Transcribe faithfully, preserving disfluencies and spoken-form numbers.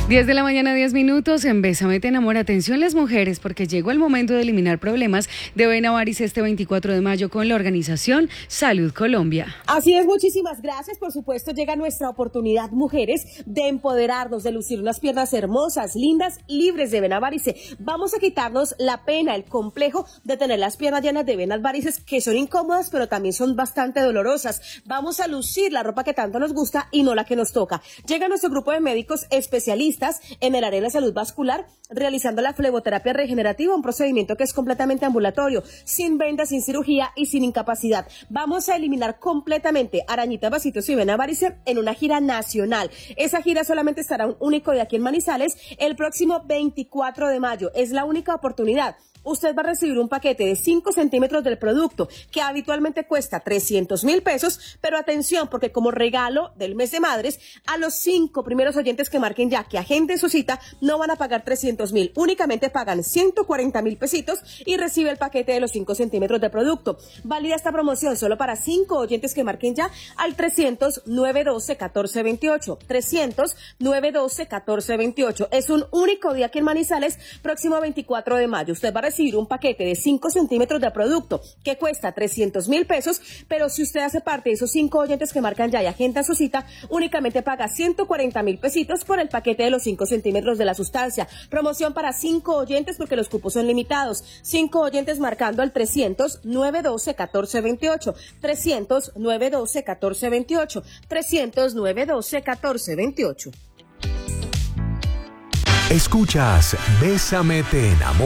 diez de la mañana, diez minutos, en Bésame te enamora. Atención las mujeres, porque llegó el momento de eliminar problemas de vena varice este veinticuatro de mayo con la organización Salud Colombia. Así es, muchísimas gracias. Por supuesto, llega nuestra oportunidad, mujeres, de empoderarnos, de lucir unas piernas hermosas, lindas, libres de vena varice. Vamos a quitarnos la pena, el complejo de tener las piernas llenas de venas varices, que son incómodas, pero también son bastante dolorosas. Vamos a lucir la ropa que tanto nos gusta y no la que nos toca. Llega nuestro grupo de médicos especialistas en el área de la salud vascular, realizando la fleboterapia regenerativa, un procedimiento que es completamente ambulatorio, sin vendas, sin cirugía y sin incapacidad. Vamos a eliminar completamente arañitas, vasitos y vena varice en una gira nacional. Esa gira solamente estará un único día aquí en Manizales, el próximo veinticuatro de mayo. Es la única oportunidad. Usted va a recibir un paquete de cinco centímetros del producto, que habitualmente cuesta trescientos mil pesos, pero atención, porque como regalo del mes de madres, a los cinco primeros oyentes que marquen ya, que agenden su cita, no van a pagar trescientos mil, únicamente pagan ciento cuarenta mil pesitos y recibe el paquete de los cinco centímetros de producto. Válida esta promoción solo para cinco oyentes que marquen ya al trescientos, nueve doce, catorce veintiocho, trescientos, nueve doce, catorce veintiocho. Es un único día aquí en Manizales, próximo veinticuatro de mayo. Usted va a recibir un paquete de cinco centímetros de producto que cuesta trescientos mil pesos, pero si usted hace parte de esos cinco oyentes que marcan ya y agendan su cita, únicamente paga ciento cuarenta mil pesitos por el paquete de los cinco centímetros de la sustancia. Promoción para cinco oyentes porque los cupos son limitados. cinco oyentes marcando al trescientos, nueve doce, catorce veintiocho, trescientos, nueve doce, catorce veintiocho, trescientos, nueve doce, catorce veintiocho. Escuchas Bésame te enamora.